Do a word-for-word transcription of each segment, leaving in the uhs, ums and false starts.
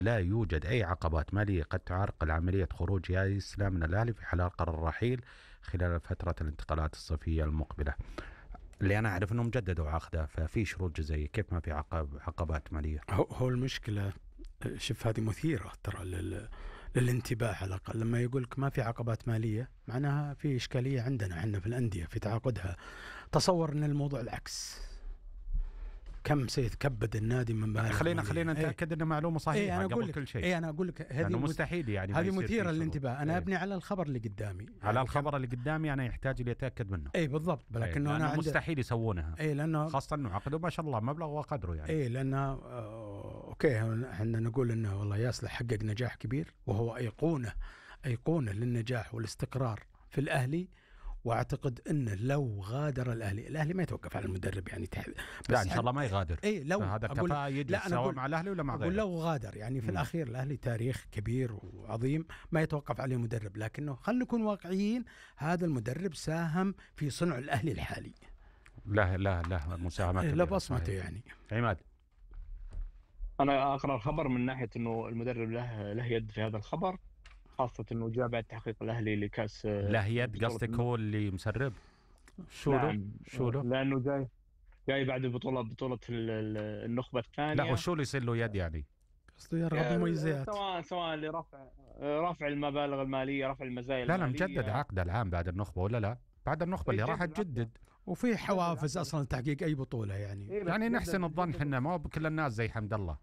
لا يوجد أي عقبات مالية قد تعرقل عملية خروج يايس من الأهلي في حال قرر الرحيل خلال فترة الانتقالات الصيفية المقبلة. اللي أنا أعرف أنهم جددوا عقده، ففي شروط جزائية، كيف ما في عقب عقبات مالية؟ هو, هو المشكلة، شوف هذه مثيرة ترى لل للانتباه على الأقل. لما يقولك ما في عقبات مالية معناها في إشكالية عندنا احنا في الأندية في تعاقدها. تصور أن الموضوع العكس، كم سيتكبد النادي من مبالغ خلينا خلينا نتأكد أن معلومة صحيحة أنا قبل كل شيء. إيه أنا أقول لك هذه مستحيل يعني هذه مثيرة للانتباه. أنا إيه؟ أبني على الخبر اللي قدامي، على يعني الخبر اللي قدامي أنا يحتاج لي أتأكد منه. إيه بالضبط، لكنه إيه؟ أنا عند... مستحيل يسوونها. إيه لأنه خاصة إنه عقدوا ما شاء الله مبلغ وقدره يعني. إيه لأنه آه... أوكي إحنا نقول إنه والله ياسر حقق نجاح كبير، وهو أيقونة أيقونة للنجاح والاستقرار في الأهلي. واعتقد انه لو غادر الاهلي، الاهلي ما يتوقف على المدرب يعني تح... بس لا ان شاء الله ما يغادر. اي لو هذا كفاءة يجلس سواء مع الاهلي ولا مع غيره. اقول لو غادر يعني في م. الاخير الاهلي تاريخ كبير وعظيم ما يتوقف عليه مدرب، لكنه خلينا نكون واقعيين، هذا المدرب ساهم في صنع الاهلي الحالي. لا لا لا مساهمته لا بصمته يعني. عماد، انا اقرا الخبر من ناحيه انه المدرب له له يد في هذا الخبر، خاصة انه جاء بعد تحقيق الاهلي لكاس. لا يد قصدك هو اللي مسرب؟ شو له؟ نعم. شو له؟ لانه جاي جاي بعد البطولة بطولة النخبة الثانية. لا وشو اللي يصير له يد يعني؟ قصده يرغب المميزات، سواء سواء لرفع رفع المبالغ المالية، رفع المزايا لا المالية. لا لا مجدد عقده العام بعد النخبة ولا لا؟ بعد النخبة اللي راح تجدد، وفي حوافز اصلا تحقيق اي بطولة يعني. يعني نحسن الظن احنا ما بكل الناس زي حمد الله.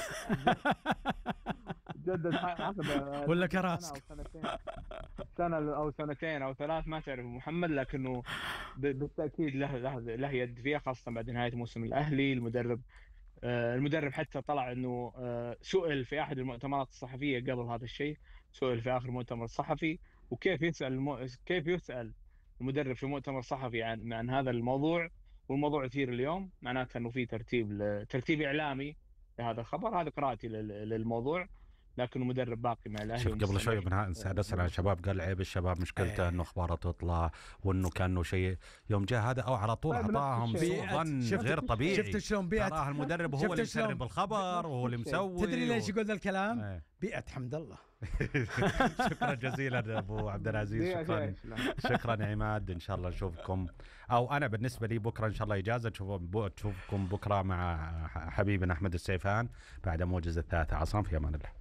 جدد عقده ولا كراسك سنة أو سنتين أو ثلاث ما تعرف محمد، لكنه بالتأكيد له له له يد فيها، خاصة بعد نهاية موسم الأهلي. المدرب آه المدرب حتى طلع إنه آه سئل في أحد المؤتمرات الصحفية قبل هذا الشيء، سئل في آخر مؤتمر صحفي، وكيف يسأل المو... كيف يسأل المدرب في مؤتمر صحفي عن عن هذا الموضوع، والموضوع يثير اليوم، معناته إنه في ترتيب ل... ترتيب إعلامي لهذا الخبر. هذا قراءتي للموضوع، لكن المدرب باقي مع الاهلي. شوف قبل شوي من سعد اسال عن الشباب، قال عيب الشباب مشكلته انه اخباره تطلع وانه كانه شيء. يوم جاء هذا او على طول اعطاهم سوء ظن غير طبيعي. شفت شلون بيئه تراه المدرب هو اللي مسرب الخبر وهو اللي مسوي. تدري ليش يقول ذا الكلام؟ ايه. بيئه حمد الله. شكرا جزيلا ابو عبد العزيز، شكرا شكرا عماد. ان شاء الله نشوفكم، او انا بالنسبه لي بكره ان شاء الله اجازه، تشوفكم بكره مع حبيبنا احمد السيفان بعد موجز الثلاثة عصام. في امان الله.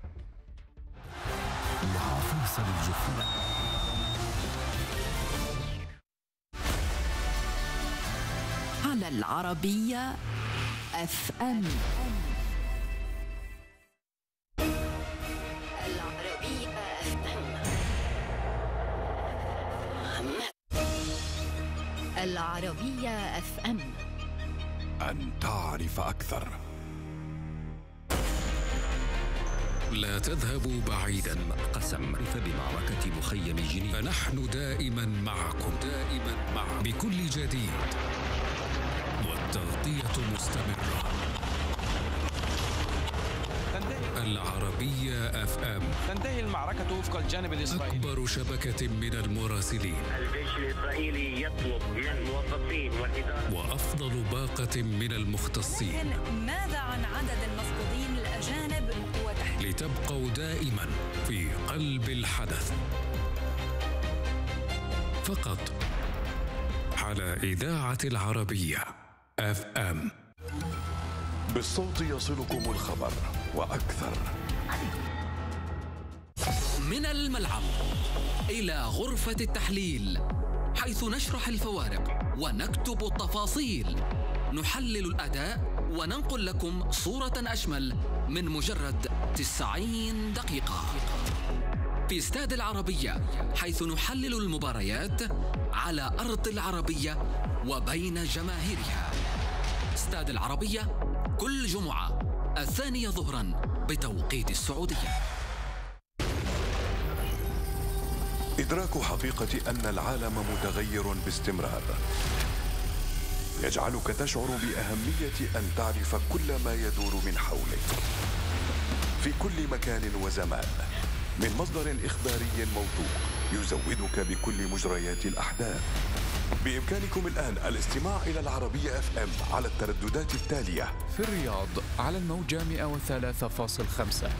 مع فيصل الجفري على العربية اف ام. العربية اف ام. العربية اف ام. أن تعرف أكثر. لا تذهبوا بعيدا. قسم بمعركة مخيم جنين، فنحن دائما معكم، دائما معكم بكل جديد، والتغطية مستمرة. العربية اف ام. تنتهي المعركة وفق الجانب الإسرائيلي. أكبر شبكة من المراسلين. الجيش الإسرائيلي يطلب من الموظفين والإدارة وأفضل باقة من المختصين. ماذا عن عدد المفقودين الأجانب من قوة تحرير؟ لتبقوا دائما في قلب الحدث، فقط على إذاعة العربية اف ام. بالصوت يصلكم الخبر وأكثر. من الملعب إلى غرفة التحليل، حيث نشرح الفوارق ونكتب التفاصيل، نحلل الأداء وننقل لكم صورة أشمل من مجرد تسعين دقيقة. في استاد العربية، حيث نحلل المباريات على أرض العربية وبين جماهيرها. استاد العربية كل جمعة الثانية ظهرا بتوقيت السعودية. إدراك حقيقة أن العالم متغير باستمرار يجعلك تشعر بأهمية أن تعرف كل ما يدور من حولك في كل مكان وزمان، من مصدر إخباري موثوق يزودك بكل مجريات الأحداث. بإمكانكم الآن الاستماع إلى العربية اف ام على الترددات التالية: في الرياض على الموجة مئة وثلاثة فاصلة خمسة،